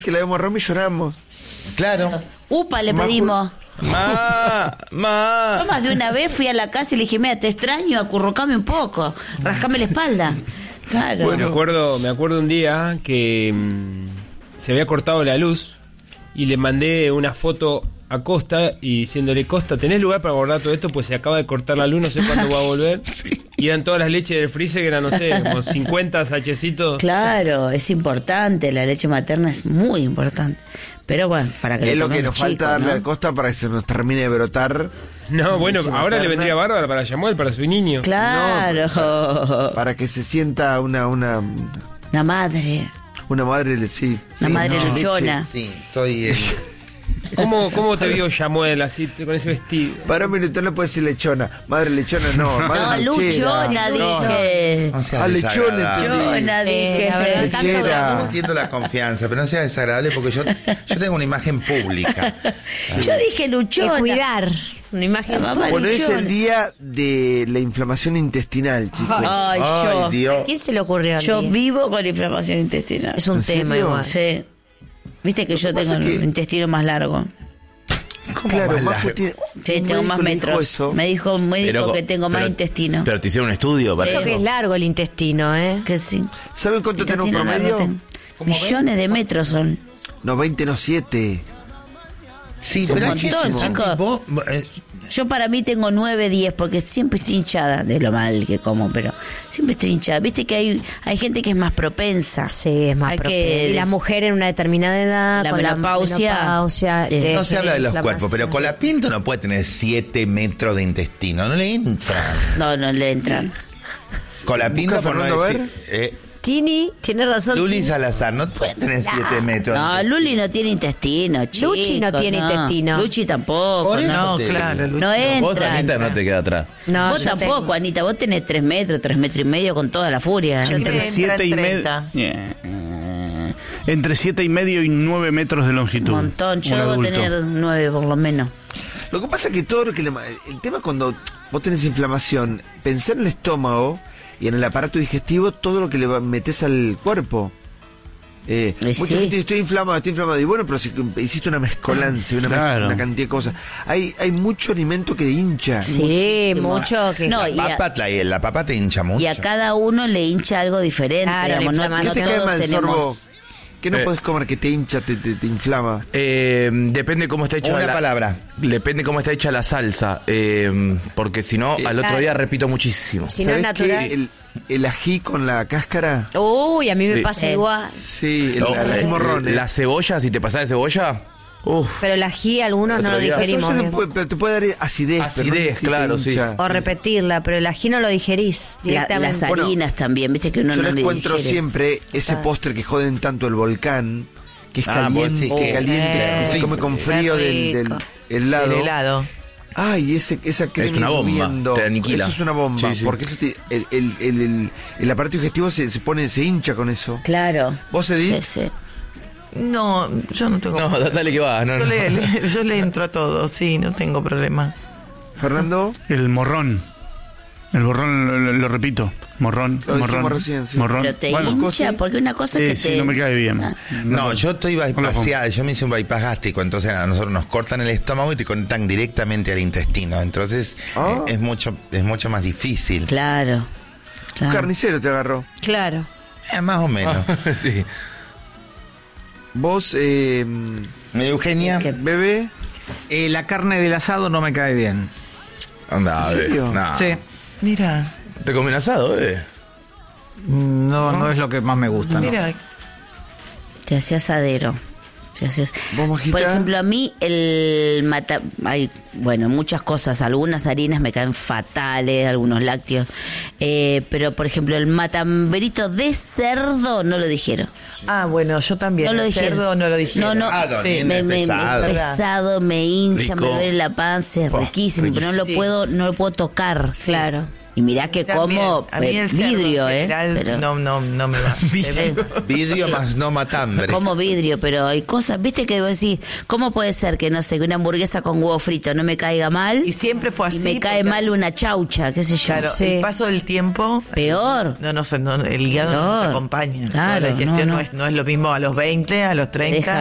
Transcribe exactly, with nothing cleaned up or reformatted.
que la vemos a Romy y lloramos. Claro. Upa, le Ma- pedimos. Ma, ma. Yo más de una vez fui a la casa y le dije, mira, te extraño, acurrucame un poco, rascame la espalda. Claro. Bueno, me acuerdo, me acuerdo un día que mmm, se había cortado la luz y le mandé una foto a Costa y diciéndole, Costa, ¿tenés lugar para guardar todo esto? Pues se acaba de cortar la luz, no sé cuándo va a volver. Sí. Y eran todas las leches del freezer, que eran, no sé, como cincuenta sachecitos. Claro, es importante, la leche materna es muy importante. Pero bueno, para que Es lo lo que tomen nos chicos, falta darle ¿no? a Costa para que se nos termine de brotar. No, bueno, Sí, ahora sí, le vendría sí. bárbaro para Yamuel, para su niño. Claro. Para que se sienta una una La madre, una madre, sí. la Sí, madre no. luchona. Sí, estoy... eh, ¿Cómo, ¿Cómo te vio Yamuel así, con ese vestido? Para un minuto no puede decir lechona. Madre lechona no. No, Madre lechera. luchona, No. dije. no sea Ah, lechona, desagradable. Luchona, dije. la verdad, tanto Lechera. glamour. Yo entiendo la confianza, pero no sea desagradable porque yo, yo tengo una imagen pública. Yo dije Que luchona. cuidar una imagen. La mamá Bueno, es luchona. el día de la inflamación intestinal, chicos. Ay, Ay, yo. ¿A Dios. quién se le ocurrió? Yo Andy? vivo con inflamación intestinal. Es un ¿En tema serio? igual. Sí. Viste que yo pasa tengo es el que- intestino más largo. ¿Cómo Claro, más Majo largo? tiene- Sí, un tengo más médico le dijo metros. eso. Me dijo un médico Pero- que tengo más pero- intestino. Pero te hicieron un estudio para Eso eso. que es largo el intestino, ¿eh? Que sí. ¿Saben cuánto tenemos Intestino largo promedio? tengo. Millones de metros son. No, veinte, no, siete. Sí, Es un pero es que montón, Santi, chicos. vos, eh, Yo para mí tengo nueve, diez, porque siempre estoy hinchada de lo mal que como, pero siempre estoy hinchada. Viste que hay hay gente que es más propensa. Sí, es más Hay propio. que Y la des- mujer en una determinada edad, La con menopausia. la menopausia, Sí. de- no se habla de los inflamación. cuerpos, pero Colapinto no puede tener siete metros de intestino, no le entra. No, no le entran. Colapinto, Busca por no Fernando, a decir... eh, Tini, tiene razón. Luli Tini. Salazar no puede tener siete metros. No, Luli no tiene intestino, chico. Luchi no tiene intestino. Luchi tampoco. Por eso No, te claro, digo. no Vos, entra. Anita, no te queda atrás. No, Vos yo tampoco, tengo. Anita. Vos tenés tres metros, tres metros y medio con toda la furia. Entre siete y medio. Entre siete y medio y nueve metros de Un longitud. montón. Yo Un debo adulto. tener nueve por lo menos. Lo que pasa es que todo lo que le... El tema es cuando vos tenés inflamación, pensar en el estómago y en el aparato digestivo, todo lo que le va- metes al cuerpo. Eh, Eh, mucha sí. gente dice, estoy inflamado, estoy inflamado. Y bueno, pero si hiciste una mezcolanza, una, mez- Claro. una cantidad de cosas. Hay, hay mucho alimento que hincha. Sí, mucho que... No, y a, Papa, la, la papa te hincha mucho. y a cada uno le hincha algo diferente. Claro, la digamos, no, no ¿Qué inflamación. te cae todos mal, tenemos. sorbo? ¿Qué no Eh. podés comer que te hincha, te, te, te inflama? Eh, depende cómo está hecha Una la palabra. Depende cómo está hecha la salsa. eh, porque si no, al otro Claro. día repito muchísimo. Si no es ¿Sabés natural. qué? El, el ají con la cáscara. Uy, a mí me Sí. pasa Sí. igual. Sí, el, No, el ají eh, morrón. eh. La cebolla, si te pasás de cebolla, uff. Pero el ají algunos El no otro lo día- digerimos Eso te bien. puede, pero te puede dar acidez. pero no Acidez, sé si te claro, sí. hincha. O repetirla, pero el ají no lo digerís La- directamente. las harinas también, viste que uno Yo no les le encuentro digiere. siempre ese Claro. postre que joden tanto el volcán, que es Ah, vos caliente, decís que- caliente, que se Sí. come con Qué frío del, del rico. helado. El helado. Ay, ese, esa crema una bomba, hirviendo. te aniquila. Eso es una bomba, Sí, sí. porque eso te- el, el, el, el, el aparato digestivo se, se pone, se hincha con eso. Claro. ¿Vos, Edith? Sí, sí. No, yo no tengo. No, dale que va. No, yo, no. le, le- yo le entro a todo, sí, no tengo problema. Fernando, El morrón. El morrón, lo, lo- lo repito. Morrón, Lo dijimos morrón. recién, sí. Morrón. Pero te Bueno, hincha, cosa- porque una cosa sí, es que sí, te... no me cae bien. Ah. No, yo estoy No la bypaseado, yo me hice un bypass gástrico, entonces a nosotros nos cortan el estómago y te conectan directamente al intestino, entonces Ah. eh, es mucho es mucho más difícil. Claro. un claro. carnicero te agarró. Claro. Eh, más o menos. sí. Vos, eh, Eugenia, ¿Qué? bebé, Eh, la carne del asado no me cae bien. Anda, ¿En ve. serio? Nah. Sí. Mira, ¿Te comí un asado, eh? No, no es lo que más me gusta. ¿no? mira, Te hacía asadero. Te hacías- vos, Majita. Por ejemplo, a mí el mata... Hay, bueno, muchas cosas. Algunas harinas me caen fatales, algunos lácteos. Eh, pero, por ejemplo, el matambrito de cerdo no lo dijeron. ah, bueno, yo también. No lo el dijeron. cerdo no lo dijeron. No, no. Ah, también me, es me- me- pesado. es pesado, me hincha, Rico. me duele la panza, es Oh, riquísimo, pero no lo Sí. puedo, no lo puedo tocar. Claro. Y mirá que También, como a mí eh, el cerdo vidrio, en ¿eh? general Pero, no, no, no me va. Vidrio más no matambre. como vidrio, pero hay cosas, viste que vos decís, ¿cómo puede ser que, no sé, que una hamburguesa con huevo frito no me caiga mal? Y siempre fue Y así. me cae porque- mal una chaucha, qué sé yo. Claro, Sí. el paso del tiempo. Peor. No, no, sé, no, el hígado no nos Peor. acompaña. Claro, la digestión no, no, no. es, no es lo mismo a los veinte, a los treinta. Deja